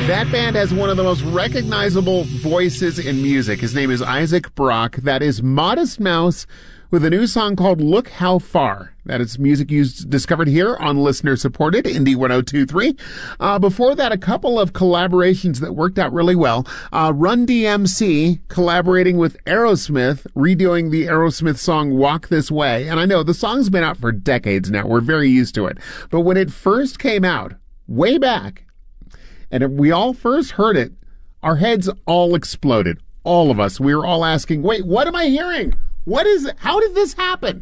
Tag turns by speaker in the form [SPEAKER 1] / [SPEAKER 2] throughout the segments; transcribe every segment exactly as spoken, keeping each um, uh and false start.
[SPEAKER 1] That band has one of the most recognizable voices in music. His name is Isaac Brock. That is Modest Mouse with a new song called Look How Far. That is music you discovered here on listener-supported Indie one oh two point three. Uh, before that, a couple of collaborations that worked out really well. Uh, Run D M C collaborating with Aerosmith, redoing the Aerosmith song Walk This Way. And I know the song's been out for decades now. We're very used to it. But when it first came out, way back, and we all first heard it, our heads all exploded. All of us. We were all asking, wait, what am I hearing? What is it? How did this happen?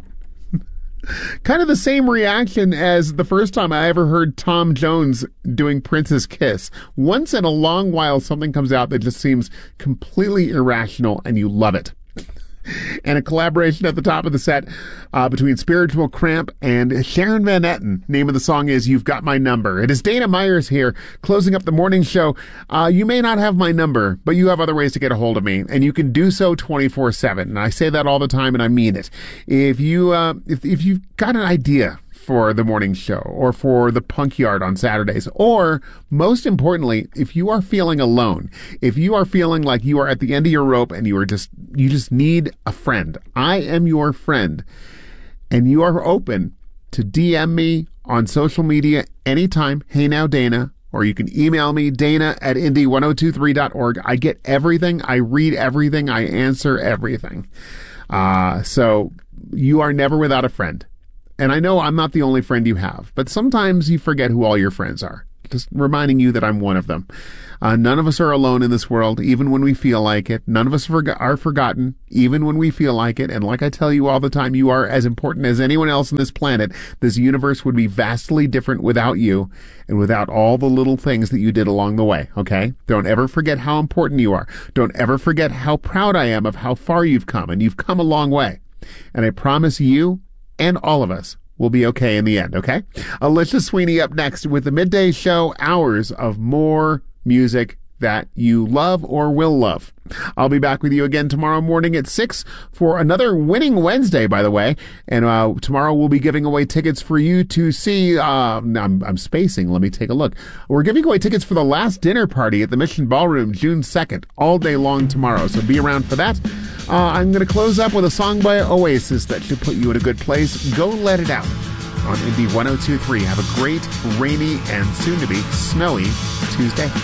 [SPEAKER 1] Kind of the same reaction as the first time I ever heard Tom Jones doing Prince's Kiss. Once in a long while, something comes out that just seems completely irrational, and you love it. And a collaboration at the top of the set uh, between Spiritual Cramp and Sharon Van Etten. Name of the song is You've Got My Number. It is Dana Myers here, closing up the morning show. Uh, you may not have my number, but you have other ways to get a hold of me, and you can do so twenty-four seven. And I say that all the time, and I mean it. If you uh, if if you've got an idea for the morning show or for the Punk Yard on Saturdays, or most importantly, if you are feeling alone, if you are feeling like you are at the end of your rope and you are just, you just need a friend, I am your friend, and you are open to D M me on social media anytime, Hey Now Dana, or you can email me, Dana at indie one oh two three dot org. I get everything. I read everything. I answer everything. Uh, so you are never without a friend. And I know I'm not the only friend you have, but sometimes you forget who all your friends are. Just reminding you that I'm one of them. Uh, none of us are alone in this world, even when we feel like it. None of us forg- are forgotten, even when we feel like it. And like I tell you all the time, you are as important as anyone else on this planet. This universe would be vastly different without you and without all the little things that you did along the way, okay? Don't ever forget how important you are. Don't ever forget how proud I am of how far you've come, and you've come a long way. And I promise you, and all of us will be okay in the end, okay? Alicia Sweeney up next with the midday show, hours of more music that you love or will love. I'll be back with you again tomorrow morning at six for another Winning Wednesday, by the way. And uh, tomorrow we'll be giving away tickets for you to see, uh, I'm, I'm spacing, let me take a look. We're giving away tickets for the last dinner party at the Mission Ballroom June second, all day long tomorrow. So be around for that. Uh, I'm going to close up with a song by Oasis that should put you in a good place. Go Let It Out on Indie one oh two point three. Have a great, rainy, and soon-to-be snowy Tuesday.